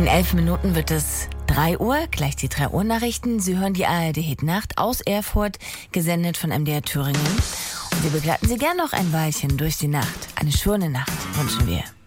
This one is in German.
In 11 Minuten wird es 3 Uhr, gleich die 3 Uhr Nachrichten. Sie hören die ARD Hit Nacht aus Erfurt, gesendet von MDR Thüringen. Und wir begleiten Sie gern noch ein Weilchen durch die Nacht. Eine schöne Nacht wünschen wir.